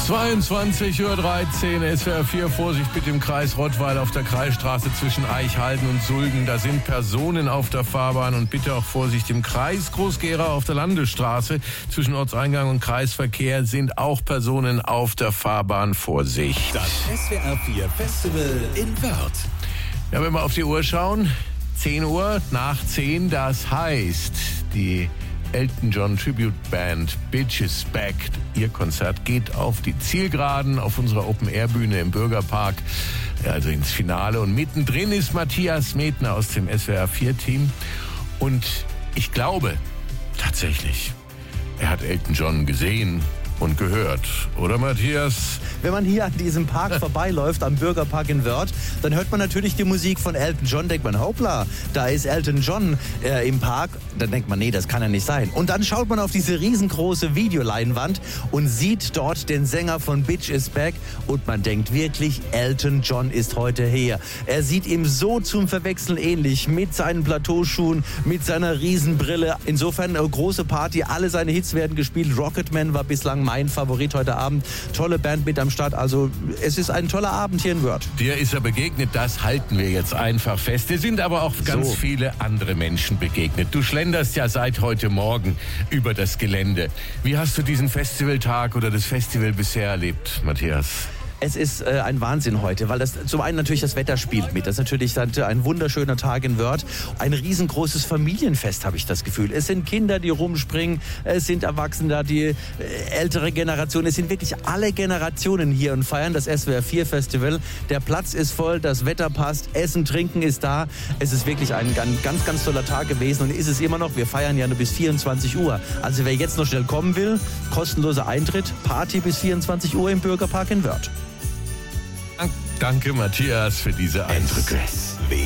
22:13 Uhr, SWR 4, Vorsicht bitte im Kreis Rottweil auf der Kreisstraße zwischen Eichhalden und Sulgen. Da sind Personen auf der Fahrbahn und bitte auch Vorsicht im Kreis Groß-Gerau auf der Landesstraße. Zwischen Ortseingang und Kreisverkehr sind auch Personen auf der Fahrbahn. Vorsicht. Das SWR 4 Festival in Wörth. Ja, wenn wir auf die Uhr schauen, 10 Uhr nach 10, das heißt, die Elton John Tribute Band Bitch is Back. Ihr Konzert geht auf die Zielgeraden auf unserer Open-Air-Bühne im Bürgerpark, also ins Finale. Und mittendrin ist Matthias Metner aus dem SWR 4-Team. Und ich glaube, tatsächlich, er hat Elton John gesehen und gehört. Oder, Matthias? Wenn man hier an diesem Park vorbeiläuft, am Bürgerpark in Wörth, dann hört man natürlich die Musik von Elton John, denkt man, hoppla, da ist Elton John im Park. Dann denkt man, nee, das kann ja nicht sein. Und dann schaut man auf diese riesengroße Videoleinwand und sieht dort den Sänger von Bitch is Back und man denkt wirklich, Elton John ist heute hier. Er sieht ihm so zum Verwechseln ähnlich, mit seinen Plateauschuhen, mit seiner Riesenbrille. Insofern eine große Party, alle seine Hits werden gespielt. Rocketman war bislang mein Favorit heute Abend. Tolle Band mit am Start. Also es ist ein toller Abend hier in Wörth. Dir ist er begegnet, das halten wir jetzt einfach fest. Dir sind aber auch ganz viele andere Menschen begegnet. Du schlenderst ja seit heute Morgen über das Gelände. Wie hast du diesen Festivaltag oder das Festival bisher erlebt, Matthias? Es ist ein Wahnsinn heute, weil das zum einen natürlich das Wetter spielt mit. Das ist natürlich ein wunderschöner Tag in Wörth. Ein riesengroßes Familienfest, habe ich das Gefühl. Es sind Kinder, die rumspringen, es sind Erwachsene da, die ältere Generation. Es sind wirklich alle Generationen hier und feiern das SWR 4 Festival. Der Platz ist voll, das Wetter passt, Essen, Trinken ist da. Es ist wirklich ein ganz, ganz toller Tag gewesen und ist es immer noch. Wir feiern ja nur bis 24 Uhr. Also wer jetzt noch schnell kommen will, kostenloser Eintritt, Party bis 24 Uhr im Bürgerpark in Wörth. Danke, Matthias, für diese Eindrücke.